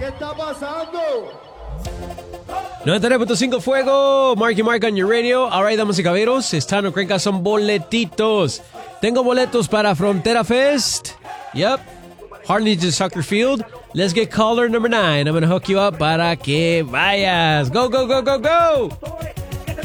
¿Qué está pasando? 99.5 Fuego, Marky Mark on your radio. Alright, damas y caballeros, están o creen que son boletitos. Tengo boletos para Frontera Fest. Yep. Harlingen Soccer Field. Let's get caller number 9. I'm gonna hook you up para que vayas. Go, go, go, go, go!